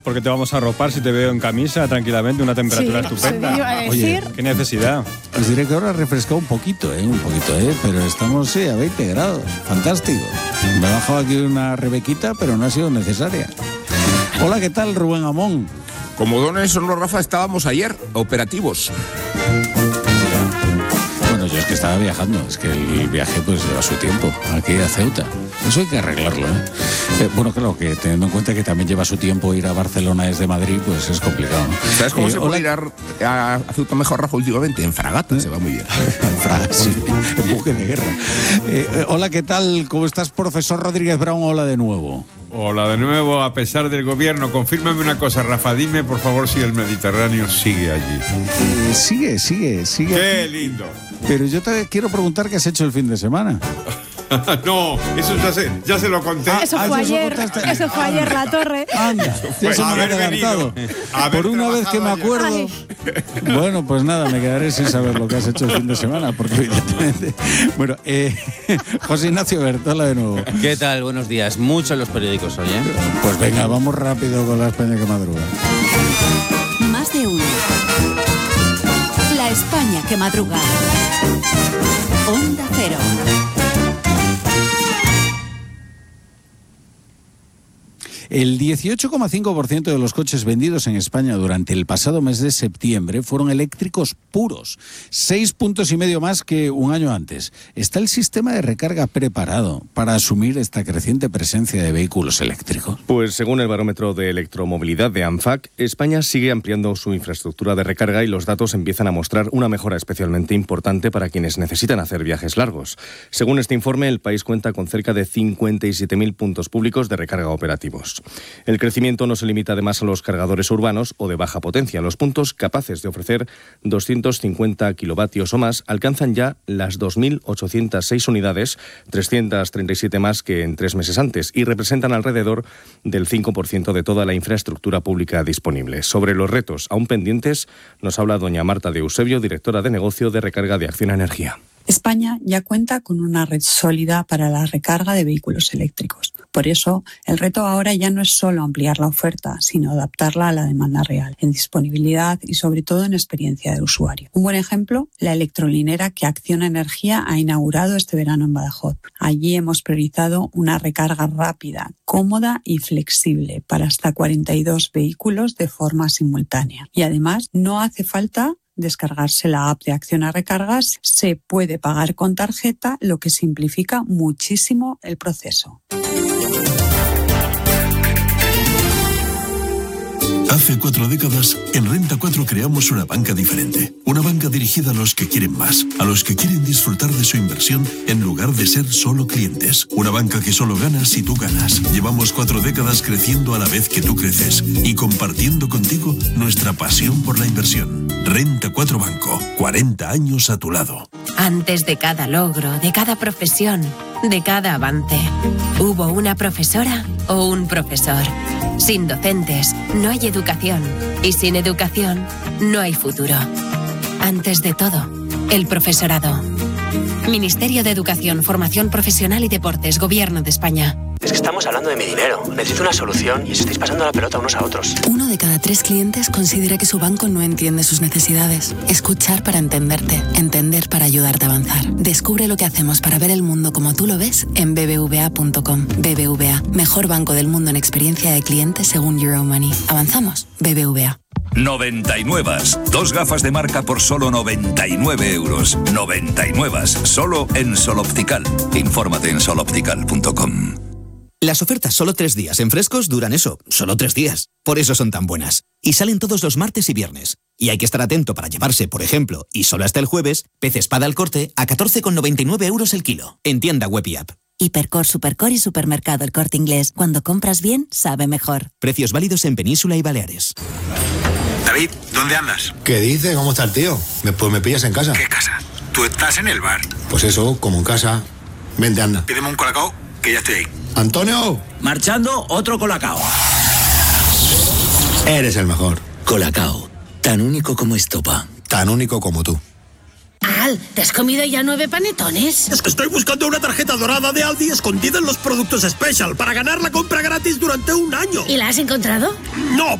Porque te vamos a arropar si te veo en camisa tranquilamente, una temperatura estupenda. Oye, qué necesidad. Os diré que ahora ha refrescado un poquito, pero estamos a 20 grados. Fantástico. Me he bajado aquí una rebequita, pero no ha sido necesaria. Hola, ¿qué tal, Rubén Amón? Como don Solo Rafa, estábamos ayer operativos. Bueno, yo es que estaba viajando, es que el viaje pues lleva su tiempo, aquí a Ceuta. Eso hay que arreglarlo, bueno, claro, que teniendo en cuenta que también lleva su tiempo ir a Barcelona desde Madrid, pues es complicado, ¿no? ¿Sabes cómo se puede ir a Ceuta mejor, Rafa, últimamente? En fragata, se va muy bien. Sí, en buque de guerra. Hola, ¿qué tal? ¿Cómo estás, profesor Rodríguez Brown? Hola de nuevo. Hola de nuevo, a pesar del gobierno. Confírmame una cosa, Rafa, dime por favor si el Mediterráneo sigue allí. Sigue. ¡Qué lindo! Pero yo te quiero preguntar qué has hecho el fin de semana. No, eso ya se lo conté. Eso fue ayer, la torre. Anda, ya se me ha adelantado. Por una vez que me acuerdo. Ay. Bueno, pues nada, me quedaré sin saber lo que has hecho el fin de semana, porque evidentemente. Bueno, José Ignacio Bertola de nuevo. ¿Qué tal? Buenos días. Mucho en los periódicos hoy, ¿eh? Pues venga, vamos rápido con la España que madruga. Más de uno. La España que madruga. Onda Cero. El 18,5% de los coches vendidos en España durante el pasado mes de septiembre fueron eléctricos puros, 6,5 puntos más que un año antes. ¿Está el sistema de recarga preparado para asumir esta creciente presencia de vehículos eléctricos? Pues según el barómetro de electromovilidad de ANFAC, España sigue ampliando su infraestructura de recarga y los datos empiezan a mostrar una mejora especialmente importante para quienes necesitan hacer viajes largos. Según este informe, el país cuenta con cerca de 57.000 puntos públicos de recarga operativos. El crecimiento no se limita además a los cargadores urbanos o de baja potencia. Los puntos capaces de ofrecer 250 kilovatios o más alcanzan ya las 2.806 unidades, 337 más que en 3 meses antes, y representan alrededor del 5% de toda la infraestructura pública disponible. Sobre los retos aún pendientes, nos habla doña Marta de Eusebio, directora de negocio de recarga de Acciona Energía. España ya cuenta con una red sólida para la recarga de vehículos eléctricos. Por eso, el reto ahora ya no es solo ampliar la oferta, sino adaptarla a la demanda real, en disponibilidad y sobre todo en experiencia de usuario. Un buen ejemplo, la electrolinera que Acciona Energía ha inaugurado este verano en Badajoz. Allí hemos priorizado una recarga rápida, cómoda y flexible para hasta 42 vehículos de forma simultánea. Y además, no hace falta descargarse la app de Acciona Recargas, se puede pagar con tarjeta, lo que simplifica muchísimo el proceso. Hace 4 décadas, en Renta 4 creamos una banca diferente. Una banca dirigida a los que quieren más, a los que quieren disfrutar de su inversión en lugar de ser solo clientes. Una banca que solo gana si tú ganas. Llevamos 4 décadas creciendo a la vez que tú creces y compartiendo contigo nuestra pasión por la inversión. Renta 4 Banco, 40 años a tu lado. Antes de cada logro, de cada profesión, de cada avance, hubo una profesora o un profesor. Sin docentes no hay educación y sin educación no hay futuro. Antes de todo, el profesorado. Ministerio de Educación, Formación Profesional y Deportes, Gobierno de España. Es que estamos hablando de mi dinero. Necesito una solución y os estáis pasando la pelota unos a otros. 1 de cada 3 clientes considera que su banco no entiende sus necesidades. Escuchar para entenderte. Entender para ayudarte a avanzar. Descubre lo que hacemos para ver el mundo como tú lo ves en bbva.com. BBVA, mejor banco del mundo en experiencia de cliente según Euromoney. ¿Avanzamos? BBVA. 99. 2 gafas de marca por solo 99 euros. 99. Solo en Sol Optical. Infórmate en soloptical.com. Las ofertas solo 3 días en Frescos duran eso, solo 3 días. Por eso son tan buenas. Y salen todos los martes y viernes. Y hay que estar atento para llevarse, por ejemplo, y solo hasta el jueves, pez espada al corte a 14,99 euros el kilo. En tienda web y app. Hipercor, Supercor y Supermercado El Corte Inglés. Cuando compras bien, sabe mejor. Precios válidos en Península y Baleares. David, ¿dónde andas? ¿Qué dice? ¿Cómo está el tío? Pues me pillas en casa. ¿Qué casa? Tú estás en el bar. Pues eso, como en casa. Vente, anda. Pídeme un colacao, que ya estoy ahí. ¡Antonio! Marchando, otro colacao. Eres el mejor. Colacao, tan único como estopa. Tan único como tú. ¡Hala! tal? ¿Te has comido ya 9 panetones? Es que estoy buscando una tarjeta dorada de Aldi escondida en los productos Special para ganar la compra gratis durante un año. ¿Y la has encontrado? No,